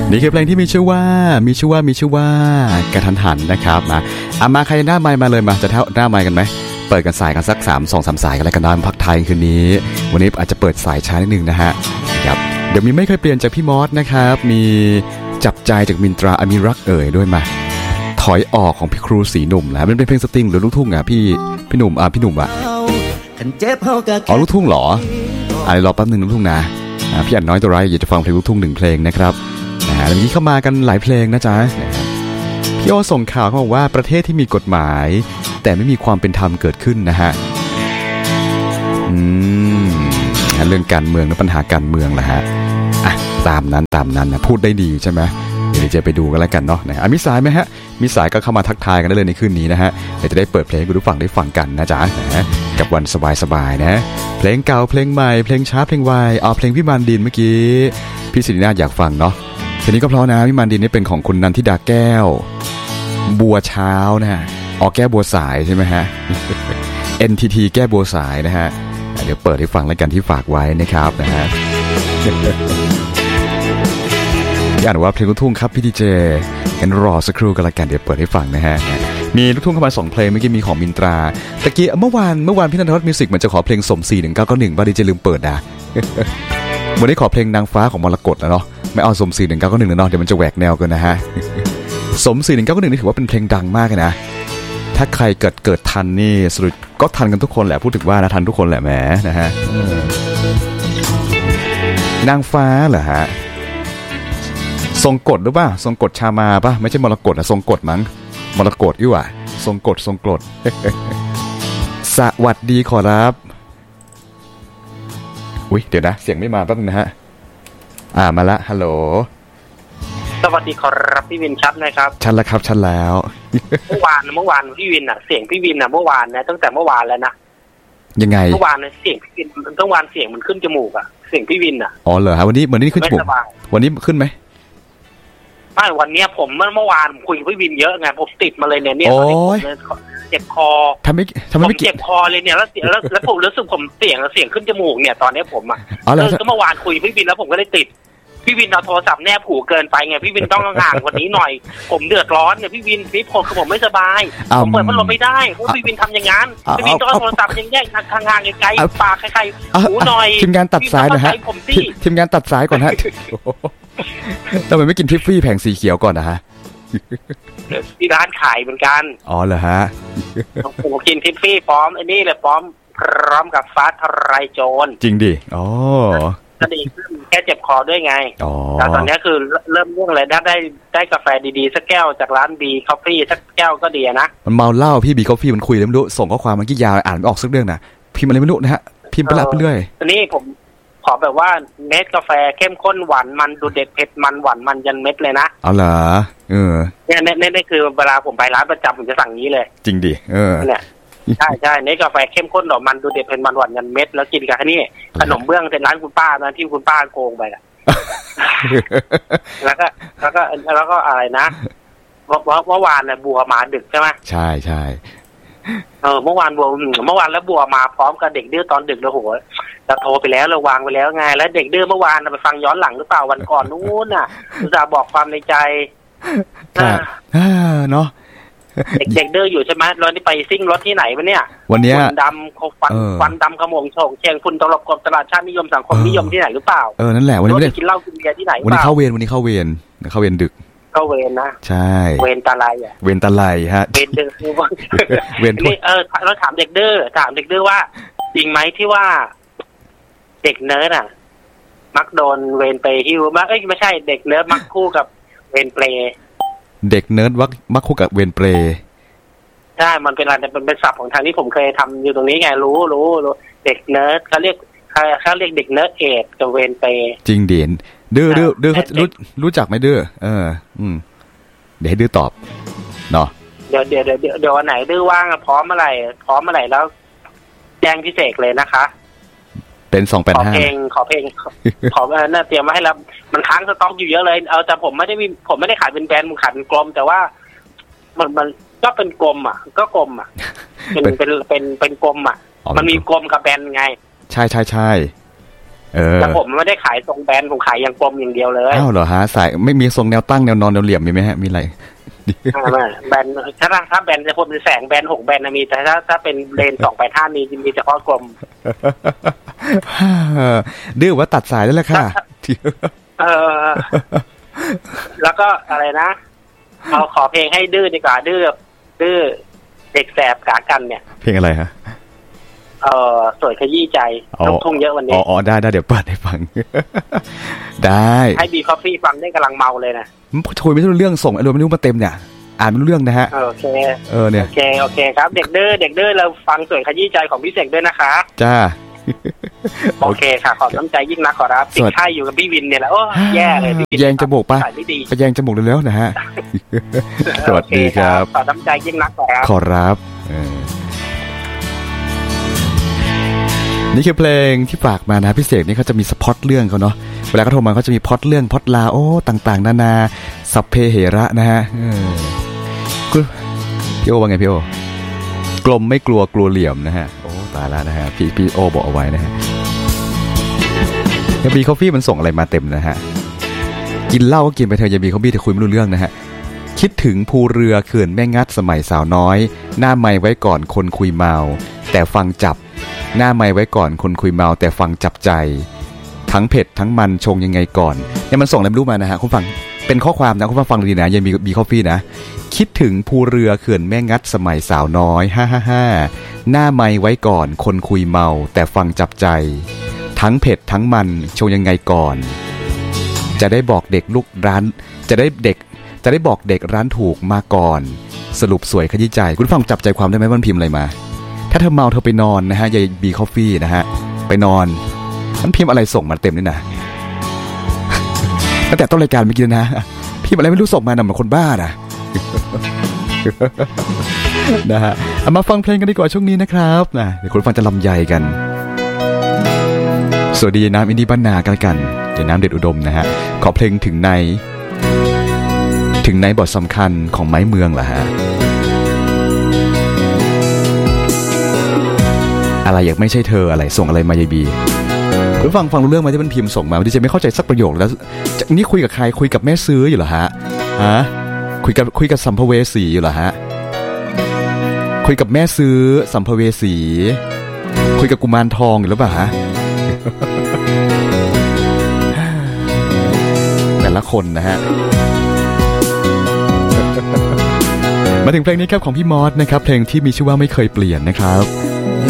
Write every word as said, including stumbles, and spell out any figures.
นี่คือเพลงที่มีชื่อว่ามีชื่อว่ามีชื่อว่ากระทันหันนะครับมาอามาใครหน้าไมค์มาเลยมาจะเท่าหน้าไมค์กันไหมเปิดกันสายกันสักสามสองสามสายกันแล้วกันนะพักไทยคืนนี้วันนี้อาจจะเปิดสายช้านิดนึงนะฮะครับเดี๋ยวมีไม่เคยเปลี่ยนจากพี่มอสนะครับมีจับใจจากมินตราอมิรักเอ่ยด้วยมาถอยออกของพี่ครูสีหนุ่มแล้วมันเป็นเพลงสตริงหรือลูกทุ่งอ่ะพี่พี่หนุ่มอ่ะพี่หนุ่มอ่ะอ๋อลูกทุ่งเหรออะไรรอแป๊บนึงลูกทุ่งนะพี่อันน้อยตัวไรอยากจะฟังเพลงลูกทุ่งหนึ่งเพลงนะครับนะฮะวันนี้เข้ามากันหลายเพลงนะจ๊ะพี่โอส่งข่าวเขาบอกว่าประเทศที่มีกฎหมายแต่ไม่มีความเป็นธรรมเกิดขึ้นนะฮะอืมเรื่องการเมืองและปัญหาการเมืองแหละฮะอ่ะตามนั้นตามนั้นนะพูดได้ดีใช่ไหมเดี๋ยวจะไปดูกันแล้วกันเนาะนะมีสายไหมฮะมีสายก็เข้ามาทักทายกันได้เลยในคืนนี้นะฮะเดี๋ยวจะได้เปิดเพลงให้คุณผู้ฟังได้ฟังกันนะจ๊ะนะกับวันสบายๆนะเพลงเก่าเพลงใหม่เพลงช้าเพลงไวเอาเพลงพี่มานดินเมื่อกี้พี่ศิรินาถอยากฟังเนาะเพลงนี้ก็เพราะนะพี่มานดินนี่เป็นของคุณนันทิดาแก้วบัวเช้านะฮะออกแก้บัวสายใช่ไหมฮะ เอ็น ที ที แก้บัวสายนะฮะเดี๋ยวเปิดให้ฟังแล้วกันที่ฝากไว้นะครับนะฮะอยากรู้ว่าเพลงลูกทุ่งครับพี่ดีเจกันรอสักครู่กันละกันเดี๋ยวเปิดให้ฟังนะฮะมีลูกทุ่งเข้ามาสองเพลงเมื่อกี้มีของมินตราตะกี้เมื่อวานเมื่อวานพี่นันทวัฒน์มิวสิกมันจะขอเพลงสมสี่หนึ่งเก้าเก้าหนึ่งบ้าดีเจลืมเปิดนะวันนี้ขอเพลงนางฟ้าของมรกตแล้วเนาะไม่เอาสมสี่หนึ่งเก้าเก้าหนึ่งแล้วเนาะเดี๋ยวมันจะแหวกแนวกันนะฮะสมสี่หนึ่งเก้าเก้าหนึ่งนี่ถือว่าเป็นเพลงดังมากนะถ้าใครเกิดเกิดทันนี่สรุปก็ทันกันทุกคนแหละพูดถึงว่านะทันทุกคนแหละแหมนะฮะนางฟ้าเหรอฮะทรงกฎหรือเปล่าทรงกฎชามาป่ะไม่ใช่มรกตนะทรงกฎมั้งมรกตอยู่อ่ะทรงกฎทรงกฎ สวัสดีขอรับอุ๊ยเดี๋ยวนะเสียงไม่มาแป๊บนึงนะฮะอ่ามาละฮัลโหลสวัสดีขอรับพี่วินชัดนะครับชัดแล้วครับชัดแล้วเมื่อวานเมื่อวานพี่วินอ่ะเสียงพี่วินอ่ะเมื่อวานนะตั้งแต่เมื่อวานแล้วนะยังไงเมื่อวานเสียงพี่วินเมื่อวานเสียงมันขึ้นจมูกอ่ะเสียงพี่วินอ่ะอ๋อเหรอฮะวันนี้วันนี้ขึ้นจมูกวันนี้ขึ้นไหมไม่วันนี้ผมเมื่อเมื่อวานคุยกับพี่วินเยอะไงผมติดมาเลยเนี่ยเนี่ยตอนนี้ผมเจ็บคอทำไมทำไมไม่เจ็บคอเลยเนี่ยแล้วแล้วแล้วผมรู้สึกผมเสียงเสียงขึ้นจมูกเนี่ยตอนนี้ผมอ่ะก็เมื่อวานคุยพี่วินแล้วผมก็ได้ติดพี่วินเอาโทรศัพท์แนบหูเกินไปไงพี่วินต้องห่างกว่านี้หน่อยผมเดือดร้อนเนี่ยพี่วินพี่ผมคือผมไม่สบายผมเปิดพัดลมไม่ได้เพราะพี่วินทำอย่างนั้นพี่วินต้องเอาโทรศัพท์ยังแยกทางห่างไกลๆปากใครๆหูหน่อยทีมงานตัดสายนะฮะทีมงานตัดสายก่อนฮะทำไมไม่กินทิฟฟี่แผงสีเขียวก่อนนะฮะที่ร้านขายเหมือนกันอ๋อเหรอฮะผมกินทิฟฟี่พร้อมไอ้นี่เลยพร้อมพร้อมกับฟ้าทลายโจรจริงดิอ๋อก็ดีขึ้นแค่เจ็บคอด้วยไงแต่ตอนนี้คือเริ่มเรื่องอะไรได้ได้ได้กาแฟดีๆสักแก้วจากร้านบีคอฟฟี่สักแก้วก็ดีนะมันเมาเหล้าพี่บีคอฟฟี่มันคุยแล้วไม่รู้ส่งข้อความมันกี่ยาวอ่านไม่ออกสักเรื่องนะพิมพ์อะไรไม่รู้นะฮะพิมพ์ไปละไปเรื่อยตอนนี้ผมขอแบบว่าเม็ดกาแฟเข้มข้นหวานมันดูเด็ดเผ็ดมันหวานมันยันเม็ดเลยนะเอาเหรอเออเนี่ยเนี่ยนี่คือเวลาผมไปร้านประจำผมจะสั่งนี้เลยจริงดิเออเนี่ยใช่ใช่เนกาแฟเข้มข้นดอกมันดูเด็ดเป็นมันหวานยันเม็ดแล้วกินกับนี่ขนมเบื้องเป็นร้านคุณป้านะที่คุณป้าโกงไปอ่ะ แล้วก็แล้วก็แล้วก็อะไรนะเมื่อเมื่อวานเนี่ยบัวมาดึกใช่ไหมใช่ใช่เออเมื่อวานบัวเมื่อวานแล้วบัวมาพร้อมกับเด็กดื้อตอนดึกแล้วโหเราโทรไปแล้วเราวางไปแล้วไงแล้วเด็กดื้อเมื่อวานไปฟังย้อนหลังหรือเปล่าวันก่อนนู้นน่ะจะบอกความในใจเนาะเด็กๆเดินอยู่ใช่ไหมเรานี่ไปซิ่งรถที่ไหนวะเนี่ยวันนี้ดำเขาฟันฟันดำขโมงโฉงเชียงฝุ่นตลบกบตลาดชาตินิยมสังคมนิยมที่ไหนหรือเปล่าเออนั่นแหละวันนี้ไม่ได้กินเหล้ากินเบียร์ที่ไหนวันนี้เข้าเวรวันนี้เข้าเวรเข้าเวรดึกเข้าเวรนะใช่เวรตาไลอ่ะเวรตาไลฮะเวรเดือเวรนี่เออเราถามเด็กเด้อถามเด็กเด้อว่าจริงไหมที่ว่าเด็กเนิร์ดอ่ะมักโดนเวรเปย์ฮิวมักเอ้ยไม่ใช่เด็กเนิร์ดมักคู่กับเวรเปย์เด็กเนิร์ดมักมักคู่กับเวรเปย์ใช่มันเป็นอะไรเป็นเป็นศัพท์ของทางที่ผมเคยทำอยู่ตรงนี้ไงรู้รู้รู้เด็กเนิร์ดเขาเรียกเขาเรียกเด็กเนิร์ดเอดกับเวรเปย์จริงเด่นดื้อดื้อดื้อเขารู้รู้จักไหมดื้อเอออืมเดี๋ยวให้ดื้อตอบเนาะเดี๋ยวเดี๋ยวเดี๋ยวเดี๋ยววันไหนดื้อว่างพร้อมเมื่อไหร่พร้อมเมื่อไหร่แล้วแจ้งพิเศษเลยนะคะเป็นสองแปดห้าขอเพลงขอเพลงขอเออน่าเตรียมมาให้แล้วมันค้างสต็อกอยู่เยอะเลยเอาแต่ผมไม่ได้มีผมไม่ได้ขายเป็นแบรนด์ผมขายเป็นกลมแต่ว่ามันมันก็เป็นกลมอ่ะก็กลมอ่ะเป็นเป็นเป็นเป็นกลมอ่ะมันมีกลมกับแบนไงใช่ใช่ใช่เแต่ผมไม่ได้ขายทรงแบนผมขายอย่างกลมอย่างเดียวเลยอ้าวเหรอฮะสายไม่มีทรงแนวตั้งแนวนอนแนวเหลี่ยมมีไหมฮะมีอะไรแบนถ้าถ้าแบนจะเป็นแสงแบนหกแบนมีแต่ถ้าถ้าเป็นเลนสองไปท่ามีมีเฉพาะกลมดื้อว่าตัดสายได้แล้วค่ะเออแล้วก็อะไรนะเอาขอเพลงให้ดื้อดีกว่าดื้อดื้อเด็กแสบกากันเนี่ยเพลงอะไรฮะเออสวยขยี้ใจลูกทุ่งเยอะวันนี้อ๋อได้ได้เดี๋ยวเปิดให้ฟังได้ให้บีคอฟฟี่ฟังได้กำลังเมาเลยนะคุยไม่รู้เรื่องส่งอารมณ์ไม่รู้มาเต็มเนี่ยอ่านไม่รู้เรื่องนะฮะโอเคเออเนี่ยโอเคโอเคครับเด็กดื้อเด็กดื้อเราฟังสวยขยี้ใจของพี่เสกด้วยนะคะจ้าโอเคค่ะขอบน้ำใจยิ่งนักขอรับติดค่ายอยู่กับพี่วินเนี่ยแหละโอ้แย่เลยแยงจมูกป่ะไปแยงจมูกเร็วๆนะฮะสวัสดีครับขอน้ำใจยิ่งนักขอรับขอรับนี่คือเพลงที่ฝากมานะพี่เสกนี่เขาจะมีสปอตเรื่องเขาเนาะเวลาเขาโทรมาเขาจะมีพล็อตเรื่องพล็อตลาโอ้ต่างๆนานาสัพเพเหระนะฮะคุณพี่โอว่าไงพี่โอกลมไม่กลัวกลัวเหลี่ยมนะฮะโอ้ตายแล้วนะฮะพี่พี่โอบอกเอาไว้นะฮะยาบีคอฟฟี่มันส่งอะไรมาเต็มนะฮะกินเหล้าก็กินไปเถอะยาบีคอฟฟี่แต่คุยไม่รู้เรื่องนะฮะคิดถึงภูเรือเขื่อนแม่งัดสมัยสาวน้อยหน้าไมค์ไว้ก่อนคนคุยเมาแต่ฟังจับหน้าไมค์ไว้ก่อนคนคุยเมาแต่ฟังจับใจทั้งเผ็ดทั้งมันชงยังไงก่อนเนี่ยมันส่งอะไรไม่รู้มานะฮะคุณฟังเป็นข้อความนะคุณฟังฟังดีนะยังมีบีคอฟฟี่นะคิดถึงภูเรือเขื่อนแม่งัดสมัยสาวน้อยฮ่าฮ่าฮ่าหน้าไมค์ไว้ก่อนคนคุยเมาแต่ฟังจับใจทั้งเผ็ดทั้งมันชงยังไงก่อนจะได้บอกเด็กลูกร้านจะได้เด็กจะได้บอกเด็กร้านถูกมาก่อนสรุปสวยขยี้ใจคุณฟังจับใจความได้ไหมมันพิมพ์อะไรมาถ้าเธอเมาเธอไปนอนนะฮะยายบีคอฟฟี่นะฮะไปนอนมันพิมพ์อะไรส่งมาเต็มเลยนะตั้งแต่ต้นรายการเมื่อกี้นะพิมพ์อะไรไม่รู้ส่งมาหน่ะเหมือนคนบ้านะนะฮะเอามาฟังเพลงกันดีกว่าช่วงนี้นะครับนะเดี๋ยวคุณฟังจะลำใหญ่กันสวัสดีน้ำอินดี้บ้านนากันละกันยายน้ำเด็ดอุดมนะฮะขอเพลงถึงในถึงในบทสำคัญของไม้เมืองเหรอฮะอะไรอยากไม่ใช่เธออะไรส่งอะไรมายายบีคุณฟังฟังรู้เรื่องไหมที่มันพิมพ์ส่งมาดิฉันไม่เข้าใจสักประโยคแล้วนี่คุยกับใครคุยกับแม่ซื้ออยู่เหรอฮะฮะคุยกับคุยกับสัมภเวสีอยู่เหรอฮะคุยกับแม่ซื้อสัมภเวสีคุยกับกุมารทองอยู่หรือเปล่าฮะแต่ละคนนะฮะมาถึงเพลงนี้ครับของพี่มอสนะครับเพลงที่มีชื่อว่าไม่เคยเปลี่ยนนะครับ